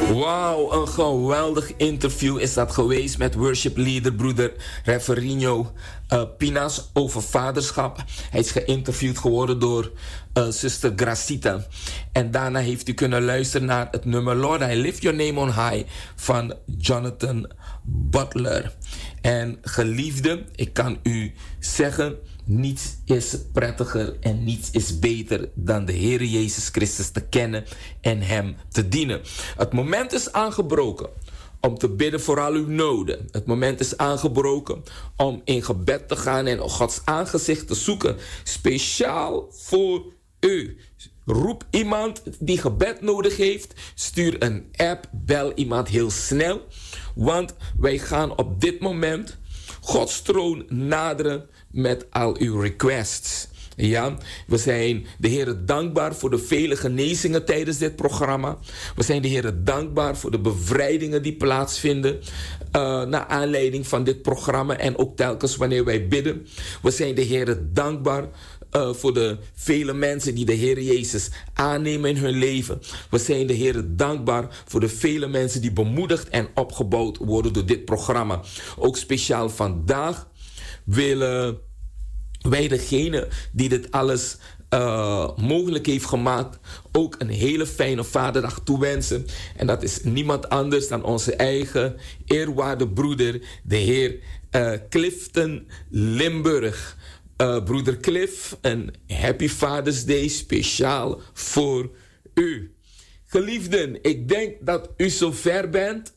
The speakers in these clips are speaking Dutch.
Wauw, een geweldig interview is dat geweest met worship leader broeder Reverino Pinas over vaderschap. Hij is geïnterviewd geworden door zuster Gracita. En daarna heeft u kunnen luisteren naar het nummer Lord, I Lift Your Name on High van Jonathan Butler. En geliefde, ik kan u zeggen, niets is prettiger en niets is beter dan de Heer Jezus Christus te kennen en Hem te dienen. Het moment is aangebroken om te bidden voor al uw noden. Het moment is aangebroken om in gebed te gaan en Gods aangezicht te zoeken. Speciaal voor u. Roep iemand die gebed nodig heeft. Stuur een app. Bel iemand heel snel. Want wij gaan op dit moment Gods troon naderen met al uw requests. Ja, we zijn de Heer dankbaar voor de vele genezingen tijdens dit programma. We zijn de Heer dankbaar voor de bevrijdingen die plaatsvinden naar aanleiding van dit programma en ook telkens wanneer wij bidden. We zijn de Heer dankbaar voor de vele mensen die de Heer Jezus aannemen in hun leven. We zijn de Heer dankbaar voor de vele mensen die bemoedigd en opgebouwd worden door dit programma. Ook speciaal vandaag willen wij degene die dit alles mogelijk heeft gemaakt ook een hele fijne vaderdag toewensen. En dat is niemand anders dan onze eigen eerwaarde broeder, de heer Clifton Limburg. Broeder Cliff, een happy Father's Day speciaal voor u. Geliefden, ik denk dat u zo ver bent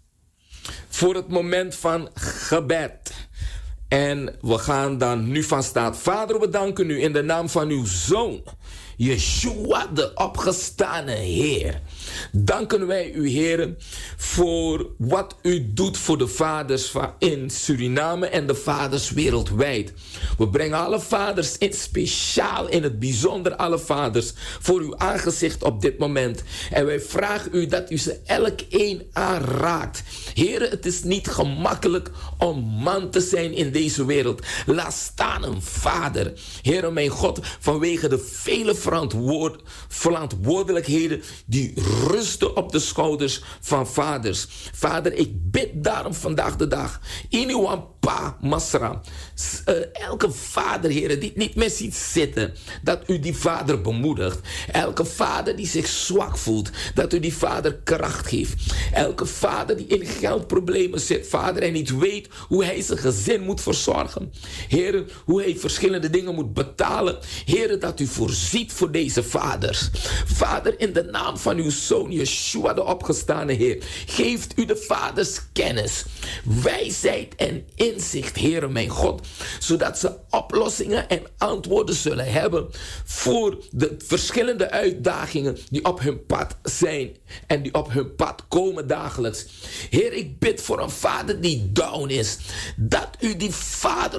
voor het moment van gebed. En we gaan dan nu van start. Vader, we danken u in de naam van uw Zoon, Yeshua, de opgestane Heer. Danken wij u, Heer, voor wat u doet voor de vaders in Suriname en de vaders wereldwijd. We brengen alle vaders in speciaal, in het bijzonder alle vaders, voor uw aangezicht op dit moment. En wij vragen u dat u ze elk een aanraakt. Heer, het is niet gemakkelijk om man te zijn in deze wereld. Laat staan een vader. Heer, mijn God, vanwege de vele verantwoordelijkheden die rusten op de schouders van vaders. Vader, ik bid daarom vandaag de dag. Pa Masra. Elke vader, Heer, die het niet meer ziet zitten, dat u die vader bemoedigt. Elke vader die zich zwak voelt, dat u die vader kracht geeft. Elke vader die in geldproblemen zit, vader, en niet weet hoe hij zijn gezin moet verzorgen. Heer, hoe hij verschillende dingen moet betalen. Heer, dat u voorziet voor deze vaders. Vader, in de naam van uw Zoon, Yeshua, de opgestane Heer, geeft u de vaders kennis, wijsheid en inzicht, Heer, mijn God, zodat ze oplossingen en antwoorden zullen hebben voor de verschillende uitdagingen die op hun pad zijn en die op hun pad komen dagelijks. Heer, ik bid voor een vader die down is, dat u die vader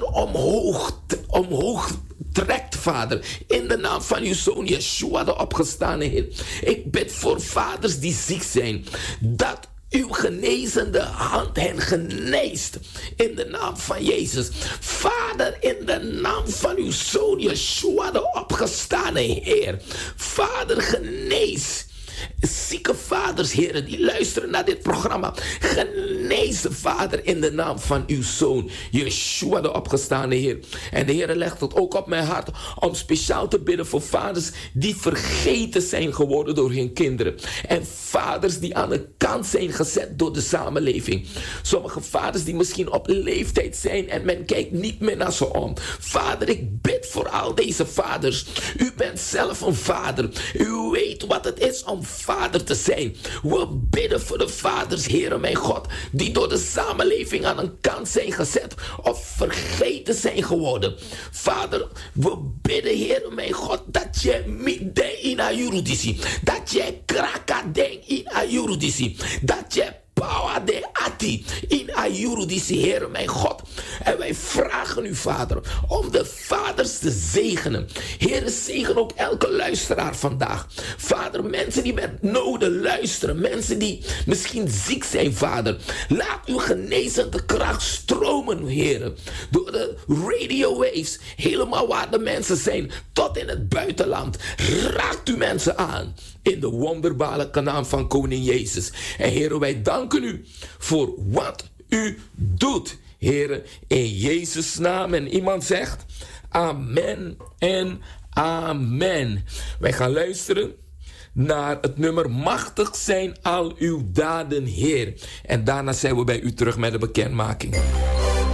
omhoog trekt, Vader, in de naam van uw Zoon Yeshua, de opgestane Heer. Ik bid voor vaders die ziek zijn, dat uw genezende hand hen geneest in de naam van Jezus. Vader, in de naam van uw Zoon Yeshua, de opgestane Heer. Vader, genees zieke vaders, heren, die luisteren naar dit programma. Genezen, Vader, in de naam van uw Zoon Yeshua, de opgestane Heer. En de Heer legt het ook op mijn hart om speciaal te bidden voor vaders die vergeten zijn geworden door hun kinderen. En vaders die aan de kant zijn gezet door de samenleving. Sommige vaders die misschien op leeftijd zijn en men kijkt niet meer naar ze om. Vader, ik bid voor al deze vaders. U bent zelf een vader. U weet wat het is om vader te zijn. We bidden voor de vaders, Heere mijn God, die door de samenleving aan een kant zijn gezet of vergeten zijn geworden. Vader, we bidden, Heere mijn God, dat je midden in ayurudisi, dat je krakadeng in ayurudisi, dat je power de ati in ayurudisi, Heere mijn God. En wij vragen u, Vader, om de vaders te zegenen. Heere, zegen ook elke luisteraar vandaag. Vader, mensen die met noden luisteren. Mensen die misschien ziek zijn, Vader. Laat uw genezende kracht stromen, Heere. Door de radio waves. Helemaal waar de mensen zijn. Tot in het buitenland. Raakt u mensen aan. In de wonderbare naam van Koning Jezus. En Heere, wij danken u voor wat u doet. Heere, in Jezus' naam. En iemand zegt amen en amen. Wij gaan luisteren naar het nummer Machtig zijn al uw daden, Heer. En daarna zijn we bij u terug met de bekendmaking.